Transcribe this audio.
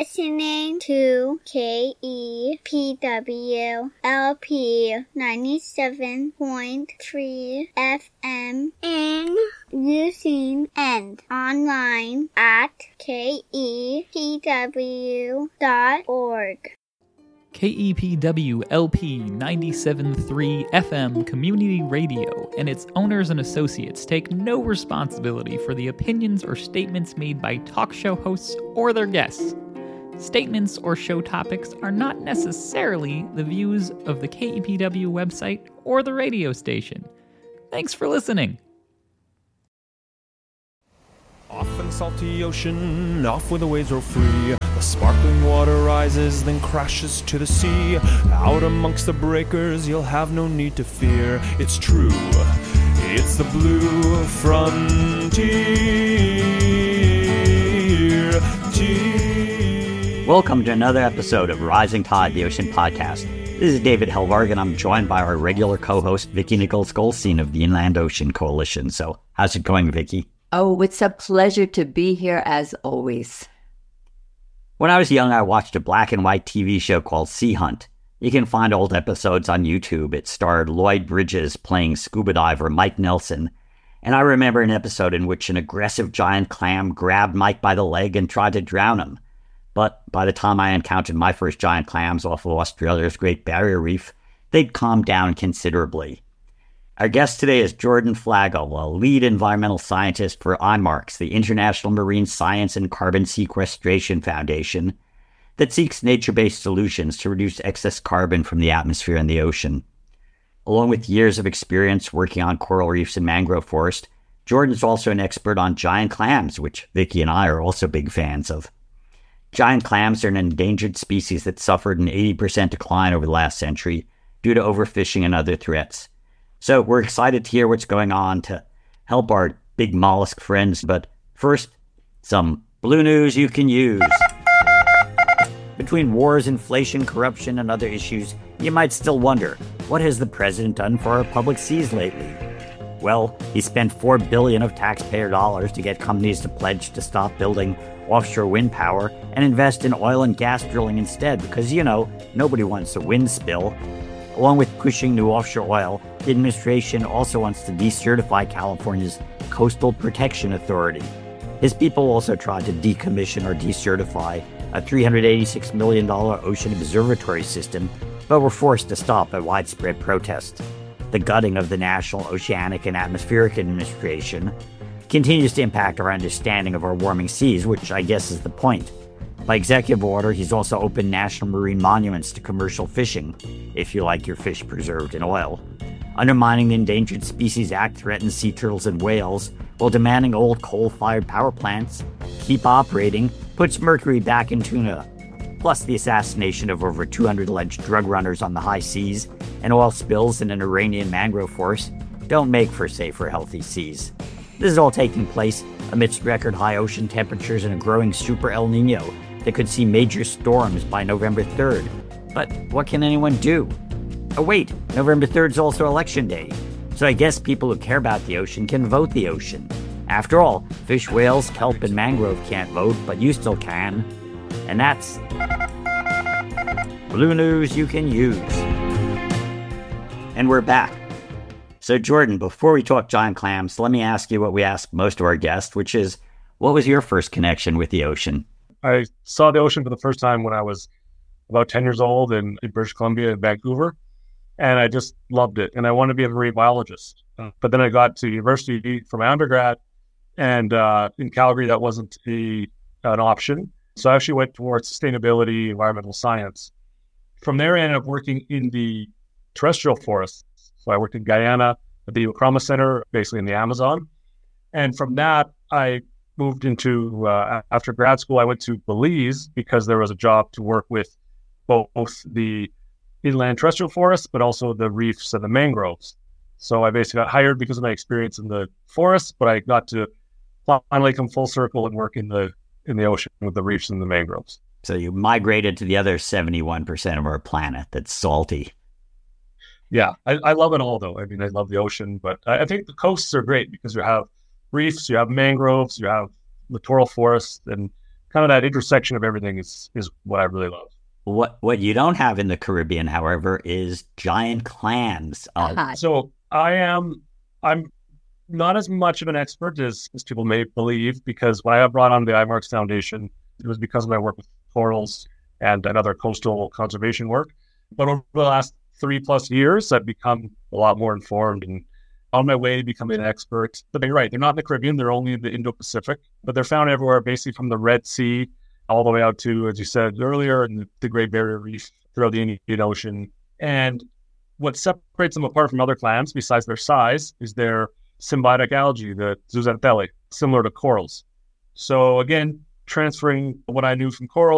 listening to KEPW LP 97.3 FM and using and online at kepw.org. KEPW LP 97.3 FM Community Radio and its owners and associates take no responsibility for the opinions or statements made by talk show hosts or their guests. Statements or show topics are not necessarily the views of the KEPW website or the radio station. Thanks for listening. Off in salty ocean, off where the waves roll free. The sparkling water rises, then crashes to the sea. Out amongst the breakers, you'll have no need to fear. It's true, it's the blue frontier. Welcome to another episode of Rising Tide, the Ocean Podcast. This is David Helvarg, and I'm joined by our regular co-host, Vicki Nichols-Goldstein of the Inland Ocean Coalition. So, how's it going, Vicki? Oh, it's a pleasure to be here as always. When I was young, I watched a black and white TV show called Sea Hunt. You can find old episodes on YouTube. It starred Lloyd Bridges playing scuba diver Mike Nelson. And I remember an episode in which an aggressive giant clam grabbed Mike by the leg and tried to drown him. But by the time I encountered my first giant clams off of Australia's Great Barrier Reef, they'd calmed down considerably. Our guest today is Jordan Flagel, a lead environmental scientist for IMARCS, the International Marine Science and Carbon Sequestration Foundation, that seeks nature-based solutions to reduce excess carbon from the atmosphere and the ocean. Along with years of experience working on coral reefs and mangrove forest, Jordan's also an expert on giant clams, which Vicki and I are also big fans of. Giant clams are an endangered species that suffered an 80% decline over the last century due to overfishing and other threats. So we're excited to hear what's going on to help our big mollusk friends. But first, some blue news you can use. Between wars, inflation, corruption, and other issues, you might still wonder, what has the president done for our public seas lately? Well, he spent $4 billion of taxpayer dollars to get companies to pledge to stop building offshore wind power and invest in oil and gas drilling instead because, nobody wants a wind spill. Along with pushing new offshore oil, the administration also wants to decertify California's Coastal Protection Authority. His people also tried to decommission or decertify a $386 million ocean observatory system, but were forced to stop by widespread protest. The gutting of the National Oceanic and Atmospheric Administration continues to impact our understanding of our warming seas, which I guess is the point. By executive order, he's also opened national marine monuments to commercial fishing, if you like your fish preserved in oil. Undermining the Endangered Species Act threatens sea turtles and whales, while demanding old coal-fired power plants keep operating puts mercury back in tuna. Plus the assassination of over 200 alleged drug runners on the high seas and oil spills in an Iranian mangrove forest don't make for safer, healthy seas. This is all taking place amidst record-high ocean temperatures and a growing super El Nino that could see major storms by November 3rd. But what can anyone do? Oh wait, November 3rd is also Election Day. So I guess people who care about the ocean can vote the ocean. After all, fish, whales, kelp, and mangrove can't vote, but you still can. And that's blue news you can use. And we're back. So Jordan, before we talk giant clams, let me ask you what we ask most of our guests, which is, what was your first connection with the ocean? I saw the ocean for the first time when I was about 10 years old in British Columbia, in Vancouver, and I just loved it. And I wanted to be a marine biologist. But then I got to university for my undergrad, and in Calgary, that wasn't an option. So I actually went towards sustainability, environmental science. From there, I ended up working in the terrestrial forests. So I worked in Guyana at the Ukrama Center, basically in the Amazon. And from that, I moved into, after grad school, I went to Belize because there was a job to work with both the inland terrestrial forests, but also the reefs and the mangroves. So I basically got hired because of my experience in the forest, but I got to finally come full circle and work in the ocean with the reefs and the mangroves. So you migrated to the other 71% of our planet that's salty. Yeah, I love it all, though. I mean, I love the ocean, but I think the coasts are great because you have reefs, you have mangroves, you have littoral forests, and kind of that intersection of everything is what I really love. What you don't have in the Caribbean, however, is giant clams. So I'm not as much of an expert as people may believe, because when I got brought on the IMARCS Foundation, it was because of my work with corals and other coastal conservation work. But over the last 3+ years, I've become a lot more informed and on my way to becoming an expert. But you're right, they're not in the Caribbean, they're only in the Indo-Pacific, but they're found everywhere, basically from the Red Sea all the way out to, as you said earlier, in the Great Barrier Reef, throughout the Indian Ocean. And what separates them apart from other clams, besides their size, is their symbiotic algae, the zooxanthellae, similar to corals. So again, transferring what I knew from corals